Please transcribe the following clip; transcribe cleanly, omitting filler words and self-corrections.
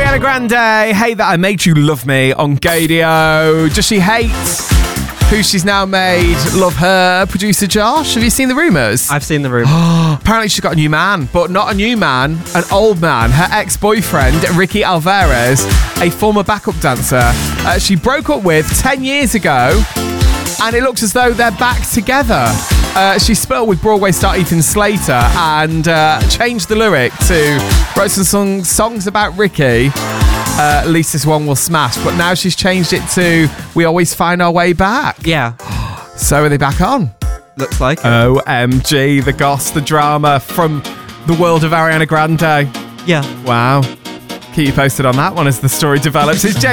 Ariana Grande, Hate That I Made You Love Me on Gadio. Does she hate who she's now made love her? Producer Josh, have you seen the rumours? I've seen the rumours. Apparently she's got a new man, but not a new man, an old man. Her ex-boyfriend, Ricky Alvarez, a former backup dancer, she broke up with 10 years ago, and it looks as though they're back together. She split with Broadway star Ethan Slater and changed the lyric wrote some songs about Ricky. At least this one will smash, but now she's changed it to We Always Find Our Way Back. Yeah. So are they back on? Looks like it. OMG, the goss, the drama from the world of Ariana Grande. Yeah. Wow. Keep you posted on that one as the story develops. It's